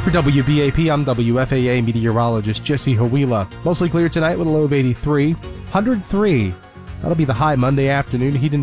For WBAP, I'm WFAA meteorologist Jesse Hawila. Mostly clear tonight with a low of 83. 103. That'll be the high Monday afternoon. Heat